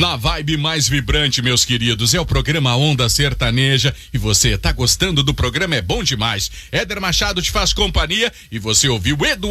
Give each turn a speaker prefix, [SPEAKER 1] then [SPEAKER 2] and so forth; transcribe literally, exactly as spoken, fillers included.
[SPEAKER 1] Na vibe mais vibrante, meus queridos, é o programa Onda Sertaneja e você tá gostando do programa? É bom demais. Éder Machado te faz companhia e você ouviu Eduardo